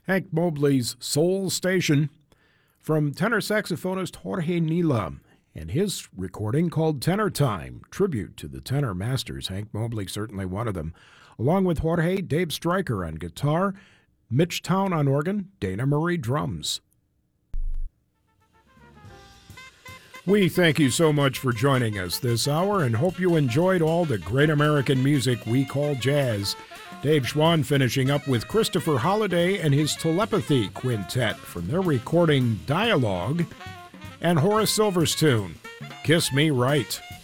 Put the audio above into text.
Hank Mobley's Soul Station, from tenor saxophonist Jorge Nila and his recording called Tenor Time, tribute to the tenor masters. Hank Mobley certainly one of them. Along with Jorge, Dave Stryker on guitar, Mitch Town on organ, Dana Marie drums. We thank you so much for joining us this hour and hope you enjoyed all the great American music we call jazz. Dave Schwann finishing up with Christopher Holliday and his Telepathy Quintet from their recording Dialogue, and Horace Silver's tune, Kiss Me Right.